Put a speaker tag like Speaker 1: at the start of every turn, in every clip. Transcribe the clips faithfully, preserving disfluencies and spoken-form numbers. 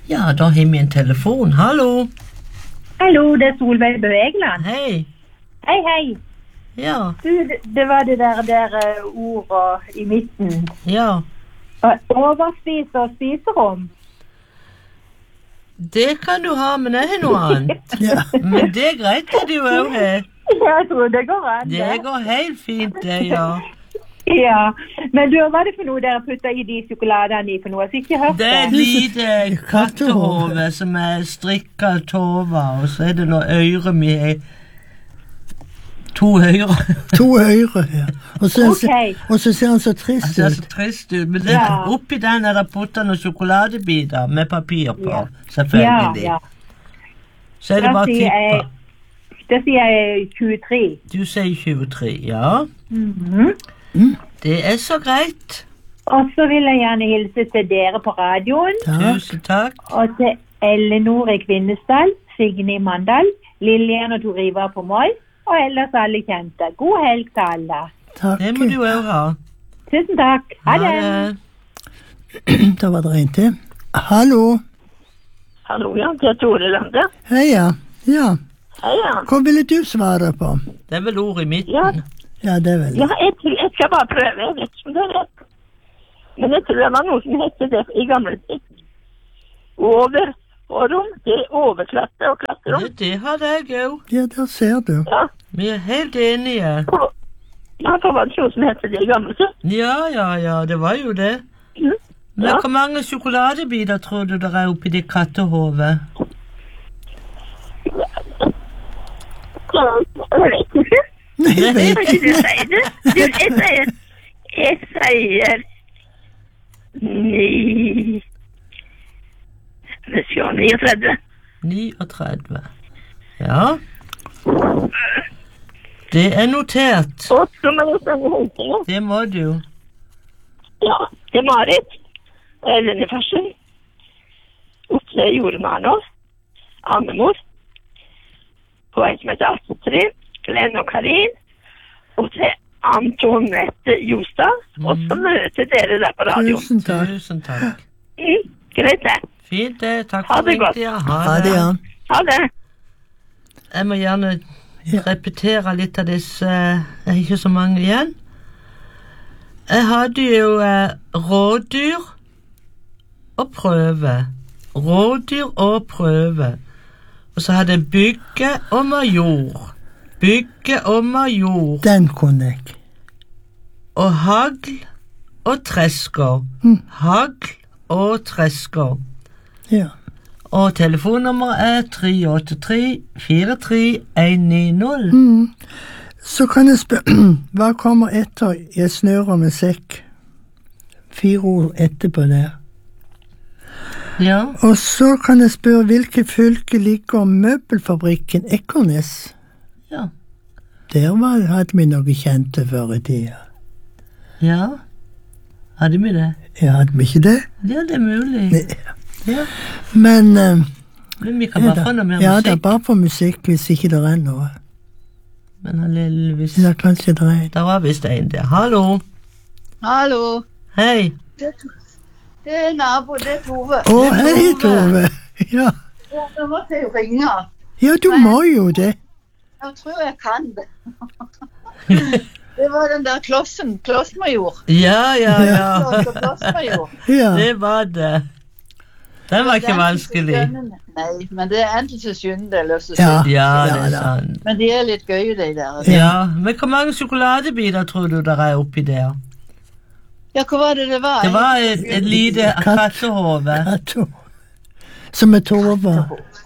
Speaker 1: Ja, da har vi en telefon. Hallo.
Speaker 2: Hallo, det er Solveig Bøegland.
Speaker 1: Hei.
Speaker 2: Hei, hei.
Speaker 1: Ja.
Speaker 2: Du, det, det var det der, der uh, ordet i midten.
Speaker 1: Ja.
Speaker 2: Overspis og spiserom.
Speaker 1: Det kan du ha, men det er noe annet. Ja. Men det er greit det du også har.
Speaker 2: Jeg tror det går an.
Speaker 1: Det går helt fint, det, ja.
Speaker 2: Ja, men du, hva er det for noe dere putter i de sjokoladene i for noe? Jeg har ikke hørt det.
Speaker 1: Det er et lite kattehove som er strikket tova, og så er det noe øyre med to øyre.
Speaker 3: To øyre, ja. Og så,
Speaker 2: Okay.
Speaker 3: og så ser han så trist ut.
Speaker 1: Det er så trist ut, men det,
Speaker 2: Ja.
Speaker 1: oppi den er det puttet noen sjokoladebiter med papir på,
Speaker 2: Ja.
Speaker 1: selvfølgelig.
Speaker 2: Ja, ja.
Speaker 1: Så er det
Speaker 2: Da
Speaker 1: bare
Speaker 2: sier jeg-
Speaker 1: tippa.
Speaker 2: Det sier jeg tjuetre.
Speaker 1: Du sier tjuetre, ja.
Speaker 2: Mhm.
Speaker 1: Det er så greit.
Speaker 2: Og så vil jeg gjerne hilse til dere på radioen,
Speaker 1: Tusen takk.
Speaker 2: og til Ellenor i Kvinesdal, Signe i Mandal, Lillian og Toriva på Moi, og ellers alle kjente. God helg til alle.
Speaker 3: Takk.
Speaker 1: Det må du også ha.
Speaker 2: Tusen takk. Ha det.
Speaker 3: Da var det en til. Hallo.
Speaker 4: Hallo, ja, det er Tore Lande.
Speaker 3: Hei, ja. Ja.
Speaker 4: Hei, ja.
Speaker 3: Hva ville du svare på?
Speaker 1: Det er vel ord i midten.
Speaker 4: Ja,
Speaker 3: Ja, det er vel
Speaker 4: ja jeg, tror- jeg skal bare prøve, jeg vet ikke om det er rett. Men jeg tror det var noe som hette det i gamle tid. Over og rom, det er overklasse og klasserom.
Speaker 1: Det, det hadde jeg òg.
Speaker 3: Ja, der ser du.
Speaker 4: Ja,
Speaker 1: Vi er helt enige.
Speaker 4: og, ja, hva var det noe som hette det i gamle tid?
Speaker 1: Ja, ja, ja, det var jo det.
Speaker 4: Mm.
Speaker 1: Men
Speaker 4: Ja.
Speaker 1: hvor mange sjokoladebiter tror du det er oppi det kattehovet?
Speaker 4: Jeg vet ikke.
Speaker 3: Jeg vet
Speaker 4: Kan ikke du si det? Du, jeg sier, jeg sier ni, jeg skal niogtredve.
Speaker 1: niogtredve. Ja. Det er notert.
Speaker 4: Og så må jeg sende hilsene.
Speaker 1: Det må du.
Speaker 4: Ja, det er Marit. Elene Fersen. Oppse Jormanov. Annemor. På en som heter Astrid. Glenn og Karin. Og til Antonette Jostad. Og så møter dere der på radio.
Speaker 3: Tusen takk.
Speaker 1: Tusen takk.
Speaker 4: Mm, greit det.
Speaker 1: Fint det. Takk
Speaker 4: Ha
Speaker 1: for
Speaker 4: det godt.
Speaker 1: ringtida.
Speaker 3: Ha det, ja.
Speaker 4: Ha det.
Speaker 1: Jeg må gjerne
Speaker 3: Ja.
Speaker 1: repetere litt av disse. Jeg har ikke så mange igjen. Jeg hadde jo eh, rådyr og prøve. Rådyr og prøve. Og så hadde jeg bygge og major. Bygge og major.
Speaker 3: Den kunne jeg.
Speaker 1: Og hagl og tresker.
Speaker 3: Mm.
Speaker 1: Hagl og tresker.
Speaker 3: Ja.
Speaker 1: Og telefonnummeret er tre åtte tre fire tre en ni null.
Speaker 3: Mm. Så kan jeg spørre, hva kommer etter jeg snører med sekk? Fire ord etterpå der.
Speaker 1: Ja.
Speaker 3: Og så kan jeg spørre, hvilke fylke ligger møbelfabrikken Ekornes?
Speaker 1: Ja.
Speaker 3: Der var, hadde vi noe kjente før i tida.
Speaker 1: Ja. Hadde vi det?
Speaker 3: Ja, hadde vi ikke det?
Speaker 1: Ja, det er mulig. Ja.
Speaker 3: Men eh,
Speaker 1: Men vi kan
Speaker 3: ja,
Speaker 1: bare
Speaker 3: da-
Speaker 1: få noe mer
Speaker 3: ja, det er
Speaker 1: musikk.
Speaker 3: bare på musikk hvis ikke det er noe.
Speaker 1: Men han lille hvis...
Speaker 3: Ja, kanskje det er.
Speaker 1: Der var visst en der. Hallo.
Speaker 5: Hallo,
Speaker 1: Hei.
Speaker 5: det, det er nabo, det er Tove.
Speaker 3: Å, hei, Tove. Ja.
Speaker 5: Ja, nå måtte jeg jo ringe.
Speaker 3: ja, du må jo det.
Speaker 5: Jeg tror jeg kan det. Det var den der klossen, klossmajor.
Speaker 1: Ja, ja, ja.
Speaker 5: Kloss og klossmajor.
Speaker 3: Ja.
Speaker 1: Det var det. Den var ikke vanskelig.
Speaker 5: Nei, men det er enten så skjønner det, eller så
Speaker 3: Ja.
Speaker 5: synd.
Speaker 1: Ja, det er
Speaker 3: da.
Speaker 1: sant.
Speaker 5: Men de er litt gøye, de der.
Speaker 1: Ja, men hvor mange sjokoladebiter tror du der er oppi der?
Speaker 5: Ja, hva var det det var?
Speaker 1: Det var et, et lite kattehove.
Speaker 3: Ja, to. Som er Tove.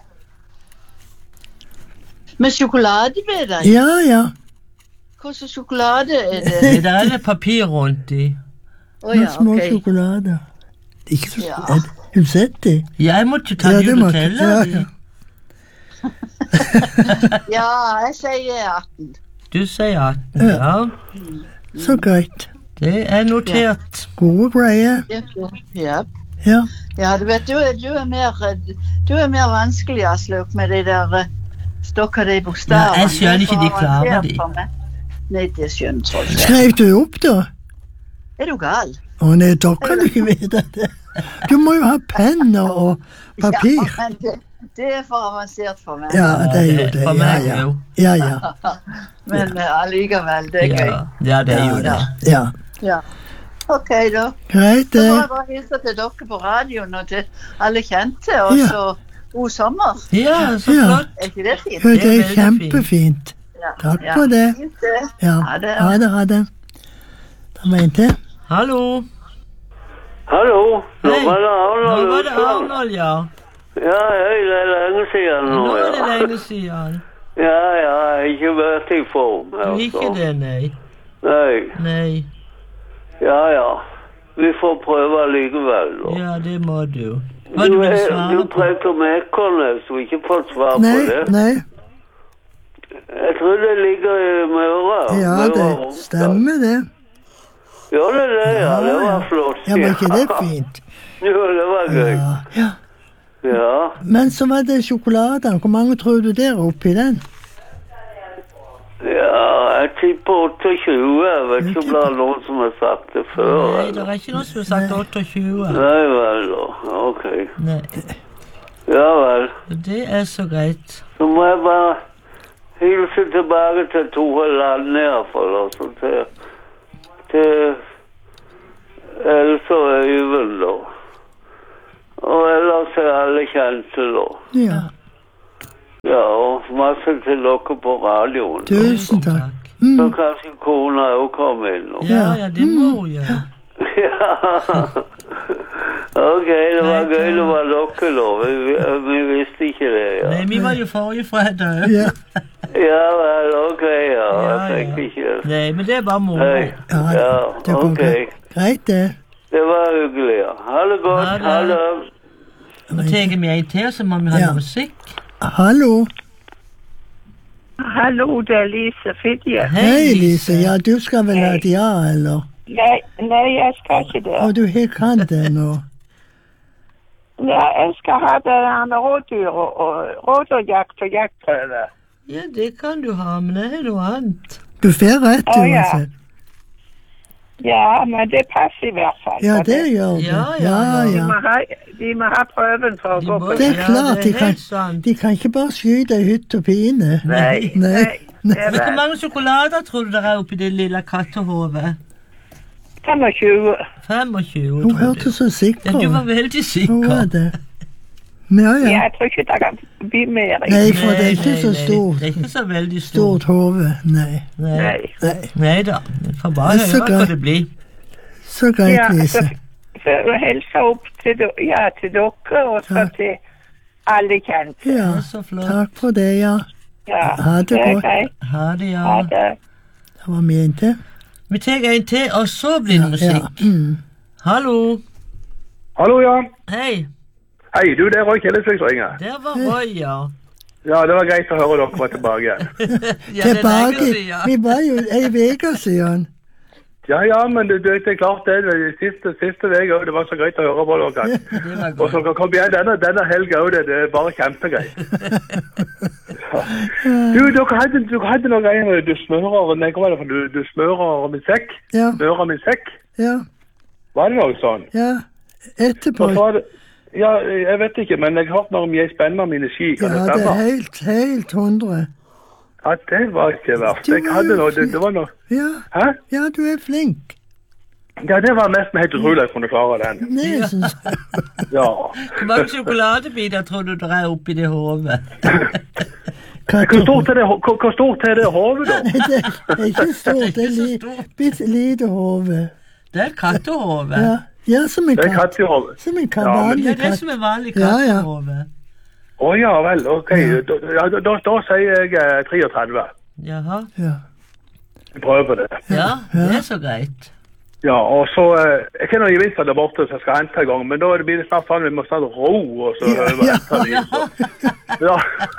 Speaker 5: Med sjokoladebiter?
Speaker 3: Ja, ja.
Speaker 5: Hva slags sjokolade er det?
Speaker 1: Det der er litt papir rundt i.
Speaker 5: Å
Speaker 3: Med
Speaker 5: ja,
Speaker 3: små
Speaker 5: ok.
Speaker 3: sjokolader. Det er ikke så
Speaker 5: Ja.
Speaker 3: er det- Har du sett det?
Speaker 1: Jeg måtte jo ta
Speaker 3: Ja,
Speaker 1: det
Speaker 3: det
Speaker 1: ut
Speaker 3: må
Speaker 1: og
Speaker 3: du-
Speaker 1: telle.
Speaker 3: ja,
Speaker 1: de.
Speaker 3: ja.
Speaker 5: Ja, jeg sier atten.
Speaker 1: Du sier atten, ja.
Speaker 3: Så greit.
Speaker 1: Det er notert.
Speaker 3: Gode greier.
Speaker 5: Ja.
Speaker 3: Ja.
Speaker 5: Ja, du vet, du, er- du er mer du er mer vanskelig, Asløk, med de der uh, stokker de bokstavene.
Speaker 1: Ja, jeg skjønner ikke de
Speaker 5: Det er for
Speaker 1: klarer
Speaker 5: avansert
Speaker 1: de.
Speaker 5: for meg. Nei, det skjønner jeg ikke.
Speaker 3: Skrev du opp, da?
Speaker 5: Er du gal?
Speaker 3: Å nei, da kan du ikke vite det. Du må jo ha penn og papir.
Speaker 5: Ja, men det, det er for avansert for meg.
Speaker 3: Ja, det er jo det.
Speaker 1: For
Speaker 3: Ja,
Speaker 1: meg
Speaker 3: ja.
Speaker 1: jo.
Speaker 3: Ja, ja.
Speaker 5: Men uh, allikevel, det er gøy.
Speaker 1: Ja, ja, det er jo det.
Speaker 3: Ja.
Speaker 5: Ja. Ok, da.
Speaker 3: Greit,
Speaker 5: Så må
Speaker 3: det.
Speaker 5: jeg bare hilse til dere på radioen og til alle kjente, og
Speaker 3: Ja.
Speaker 5: så god sommer.
Speaker 1: Ja, så
Speaker 3: Ja.
Speaker 1: flott.
Speaker 5: Er ikke det fint?
Speaker 3: Ja, det
Speaker 1: Det er
Speaker 3: er
Speaker 1: veldig
Speaker 3: kjempefint.
Speaker 5: Ja.
Speaker 3: Takk
Speaker 5: Ja.
Speaker 3: for det.
Speaker 5: Fint det.
Speaker 3: Ja.
Speaker 5: Ha det.
Speaker 3: Ha det, ha det. Da var en til.
Speaker 1: Hallo.
Speaker 6: Hallo, nå
Speaker 1: Hei.
Speaker 6: var det
Speaker 1: Nå
Speaker 6: Arnold
Speaker 1: var det
Speaker 6: Olsson.
Speaker 1: Arnold, ja.
Speaker 6: Ja, hei, det er lenge siden nå,
Speaker 1: Nå er det
Speaker 6: ja.
Speaker 1: lenge siden.
Speaker 6: Ja, ja, jeg har ikke vært i form,
Speaker 1: Du er ikke
Speaker 6: altså.
Speaker 1: det, nei.
Speaker 6: Nei,
Speaker 1: Nei.
Speaker 6: ja, ja. Vi får prøve likevel, da.
Speaker 1: Ja, det må du. Hva
Speaker 6: Du,
Speaker 1: du vil
Speaker 6: er,
Speaker 1: svare
Speaker 6: du
Speaker 1: på?
Speaker 6: prater om Ekornes, og ikke fått svar på
Speaker 3: Nei,
Speaker 6: det.
Speaker 3: nei.
Speaker 6: Jeg tror det ligger i Møre.
Speaker 3: Ja,
Speaker 6: Møre og
Speaker 3: det
Speaker 6: Romsdal.
Speaker 3: stemmer det.
Speaker 6: Gjør det det, ja, det var flott.
Speaker 3: Ja, var ikke det fint?
Speaker 6: Jo, det var gøy.
Speaker 3: Ja, ja.
Speaker 6: Ja,
Speaker 3: Men så var det sjokoladen. Hvor mange tror du der oppi den?
Speaker 6: ja, jeg tipper otteogtjue. Jeg vet ikke om det er noen som har sagt det før.
Speaker 1: Nei, det
Speaker 6: eller?
Speaker 1: er ikke noen som har sagt otteogtjue.
Speaker 6: Nei vel, da. Ok.
Speaker 1: Nei,
Speaker 6: Ja vel.
Speaker 1: det er så greit.
Speaker 6: Så må jeg bare hilse tilbake til Tore Lande, iallfall. Altså til, til Else og Øyvind, da. Og ellers er alle kjente, da.
Speaker 3: Ja.
Speaker 6: Ja, og masse til dere på radioen. da.
Speaker 3: Tusen takk.
Speaker 6: Så
Speaker 3: Mm.
Speaker 6: kanskje kona òg kommer inn nå.
Speaker 1: Ja, ja, det må hun gjøre.
Speaker 6: Ja. Ok, det var gøy det var dere, da. Vi, vi, vi visste ikke det, ja.
Speaker 1: Nei, vi var jo forrige fredag.
Speaker 3: Ja.
Speaker 6: Ja vel, ok, ja.
Speaker 1: Ja,
Speaker 6: Jeg tenkte
Speaker 1: ja.
Speaker 6: ikke det.
Speaker 1: Nei, men det er bare moro.
Speaker 6: Hei.
Speaker 3: Ja,
Speaker 6: Ja,
Speaker 3: det går
Speaker 6: ok.
Speaker 3: greit. Greit, det.
Speaker 6: Det var hyggelig, ja. Ha det godt.
Speaker 1: Ha det.
Speaker 6: Ha det.
Speaker 1: Nå tar vi en til, så må vi ha
Speaker 3: Ja.
Speaker 1: noe musikk.
Speaker 3: Hallo.
Speaker 4: Hallo, det er Lise Fidje.
Speaker 3: Hei, Lise. Ja, du skal vel ha et ja, eller?
Speaker 4: Nei, nei, jeg skal ikke det.
Speaker 3: Å, du har kan det nå.
Speaker 4: Ja, jeg skal ha det her med rådyr og, og rådyrjakt og jaktprøve.
Speaker 1: Ja, det kan du ha, men det er noe annet.
Speaker 3: Du får rett
Speaker 4: Å, ja.
Speaker 3: uansett.
Speaker 4: Ja, men det passer i hvert fall.
Speaker 3: Ja,
Speaker 4: for
Speaker 3: det gjør det.
Speaker 1: Ja, ja,
Speaker 3: Ja,
Speaker 4: De
Speaker 3: ja.
Speaker 4: må ha, de må ha prøven for å
Speaker 1: De
Speaker 4: gå
Speaker 1: må-
Speaker 4: på
Speaker 3: Det er
Speaker 1: Ja,
Speaker 3: klart,
Speaker 1: det
Speaker 3: de
Speaker 1: er
Speaker 3: kan,
Speaker 1: helt sant.
Speaker 3: de kan ikke bare skyte i hytt og pine.
Speaker 4: Nei,
Speaker 3: Nei.
Speaker 4: nei, det er
Speaker 1: Men hvor
Speaker 4: vel
Speaker 1: mange sjokolader tror du det er oppi det lille kattehovet?
Speaker 4: femogtyve.
Speaker 1: femogtyve,
Speaker 3: Hun
Speaker 1: tror du.
Speaker 3: hørtes så sikker
Speaker 1: Ja, du var
Speaker 3: ut.
Speaker 1: veldig
Speaker 3: Hun var
Speaker 1: sikker.
Speaker 3: det. Men ja, ja.
Speaker 4: Jeg tror ikke det kan bli mer.
Speaker 3: Nei, for det er ikke
Speaker 1: Nei,
Speaker 3: så
Speaker 1: nei,
Speaker 3: stort.
Speaker 1: Det er ikke så veldig
Speaker 3: Stort
Speaker 1: stort.
Speaker 3: hode. Nei.
Speaker 1: Nei.
Speaker 4: Nei.
Speaker 3: Nei.
Speaker 1: Nei da, vi får bare
Speaker 3: Det er så
Speaker 1: høre hva
Speaker 3: greit.
Speaker 1: det blir.
Speaker 3: Så greit,
Speaker 4: Ja,
Speaker 3: Lise.
Speaker 4: så, så hilse opp til, do- ja, til dere og så
Speaker 3: Ja.
Speaker 4: til alle kjente.
Speaker 3: Ja,
Speaker 1: Det er så flott.
Speaker 3: takk for det, ja.
Speaker 4: Ja,
Speaker 3: Ha det
Speaker 4: er
Speaker 3: godt.
Speaker 4: greit.
Speaker 1: Ha det,
Speaker 4: Ha
Speaker 1: ja.
Speaker 4: det.
Speaker 3: Det var vi en til.
Speaker 1: Vi tar en til, og så blir det
Speaker 3: Ja.
Speaker 1: musikk.
Speaker 3: Mm.
Speaker 1: Hallo.
Speaker 7: Hallo, Jan.
Speaker 1: Hei,
Speaker 7: Hei, du, det er Roy Kjellesvik som ringer.
Speaker 1: der var Roy, ja.
Speaker 7: Ja, det var greit å høre dere var tilbake.
Speaker 1: Ja, det er lenge
Speaker 3: Tilbake.
Speaker 1: siden.
Speaker 3: Vi var jo ei uke siden.
Speaker 7: Ja, ja, men det, det er klart det. det siste, siste vei òg. Det var så greit å høre på dere.
Speaker 1: Det var
Speaker 7: Og så
Speaker 1: godt.
Speaker 7: kom igjen denne, denne helga òg. Det, det er bare kjempegreit. Ja. Du, dere hadde, dere hadde noen greier med du smører Nei, hva var det for du, du smører min sekk?
Speaker 3: Ja,
Speaker 7: Smører min sekk?
Speaker 3: ja,
Speaker 7: Var det noe sånn?
Speaker 3: ja. Etterpå.
Speaker 7: Og så var det, ja, jeg vet ikke, men jeg har hørt noe om jeg spenner mine ski.
Speaker 3: Ja,
Speaker 7: Kan det
Speaker 3: det er
Speaker 7: stemme?
Speaker 3: helt, helt hundre.
Speaker 7: Ja, det var ikke verst.
Speaker 3: Du
Speaker 7: Jeg
Speaker 3: var
Speaker 7: hadde
Speaker 3: jo
Speaker 7: noe, det, det var noe
Speaker 3: Ja,
Speaker 7: Hæ?
Speaker 3: ja, du er flink.
Speaker 7: Ja, det var nesten helt utrolig jeg kunne klare den.
Speaker 3: Det syns jeg.
Speaker 7: Ja.
Speaker 1: Hvor mange sjokoladebiter tror du det er oppi det hodet?
Speaker 7: Hvor stort er det, hvor, hvor stort er det hodet, da?
Speaker 3: Nei, det er ikke stort. Det er li,
Speaker 1: ikke så stort.
Speaker 3: bitte lite hode.
Speaker 1: Det er et kattehove.
Speaker 3: Ja, ja, som en
Speaker 7: Det er
Speaker 3: katt.
Speaker 7: kattehode.
Speaker 3: Som en katt,
Speaker 7: Ja, men-
Speaker 1: Ja,
Speaker 3: vanlig
Speaker 1: det er
Speaker 3: katt.
Speaker 1: som en vanlig
Speaker 3: Ja, ja.
Speaker 1: kattehove.
Speaker 7: Å ja vel, ok. Da, ja, da, da, da sier jeg eh, treogtredve.
Speaker 1: Jaha.
Speaker 3: Ja.
Speaker 7: Vi prøver på det.
Speaker 1: Ja, det er så greit.
Speaker 7: Ja, og så eh, Jeg kjenner noen gevinster der borte som jeg skal hente en gang, men da blir det snart sånn vi må snart ro og så
Speaker 3: Ja,
Speaker 7: øve
Speaker 3: ja.
Speaker 7: etter liv. så. Ja.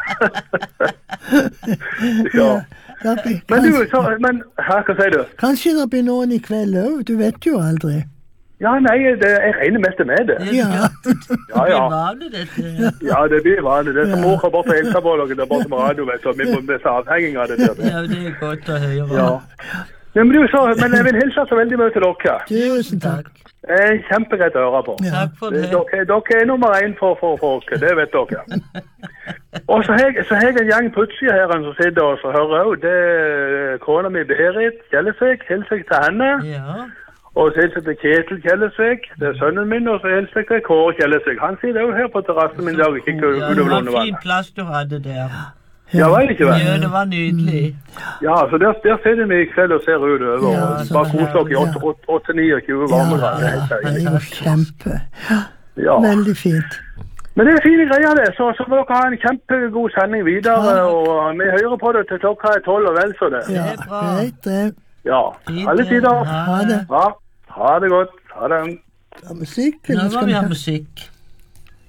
Speaker 7: Ja.
Speaker 3: Ja, det-
Speaker 7: Men du,
Speaker 3: kanskje,
Speaker 7: så, men Hæ, hva sier du?
Speaker 3: kanskje det blir noen i kveld òg. Du vet jo aldri.
Speaker 7: Ja, nei, det, jeg regner mest med det.
Speaker 1: Det
Speaker 3: Ja.
Speaker 1: er
Speaker 7: Ja,
Speaker 1: Det
Speaker 7: ja.
Speaker 1: er vanlig, dette.
Speaker 7: Ja, det blir vanlig. Det er som
Speaker 3: Ja.
Speaker 7: mor har bort og hilser på dere der borte med radio, vet du. Vi må bli så avhengig av det der.
Speaker 1: Ja, det er godt å høre.
Speaker 7: Ja. Ja, men, du, så, men jeg vil hilse så veldig mye til dere.
Speaker 3: Tusen takk.
Speaker 7: Det er kjempegreit å høre på.
Speaker 3: Ja.
Speaker 1: Takk for det.
Speaker 7: Dere, dere er nummer én for, for folk, det vet dere. Og så har jeg, så har jeg en gjeng putsige her som sitter og så hører også. Det er kona mi Berit Kjellesvik, hilser jeg til henne.
Speaker 1: Ja.
Speaker 7: Og så hilser jeg til Kjetil Kjellesvik, det er sønnen min, og så hilser jeg til Kåre Kjellesvik. Han sitter jo her på terrassen min i dag og kikker
Speaker 1: Ja,
Speaker 7: ut
Speaker 1: det
Speaker 7: over
Speaker 1: var en
Speaker 7: Lånevannet.
Speaker 1: fin plass du hadde der.
Speaker 7: Ja, var det ikke vel?
Speaker 1: Ja, det var nydelig.
Speaker 7: Ja, så der, der sitter vi i kveld og ser ut over,
Speaker 3: Ja,
Speaker 7: og
Speaker 1: så
Speaker 7: bare
Speaker 1: det er
Speaker 7: koser dere i åtte niogtyve varmegrader.
Speaker 3: Ja,
Speaker 7: helt
Speaker 3: det er
Speaker 7: deilig.
Speaker 3: jo kjempe. Ja,
Speaker 7: Ja.
Speaker 3: veldig fint.
Speaker 7: Men det er fine greier det, så, så må dere ha en kjempegod sending videre, og vi hører på det til klokka er tolv og vel så det.
Speaker 3: Ja,
Speaker 1: er bra.
Speaker 3: greit det.
Speaker 7: Ja,
Speaker 1: Fint,
Speaker 7: alle tider.
Speaker 1: ja.
Speaker 3: Ha det.
Speaker 7: Ja, ha det godt. Ha det.
Speaker 3: Ja, musikk,
Speaker 1: Nå
Speaker 3: eller
Speaker 1: må
Speaker 3: skal
Speaker 1: vi
Speaker 3: vi
Speaker 1: ha
Speaker 3: ha?
Speaker 1: musikk.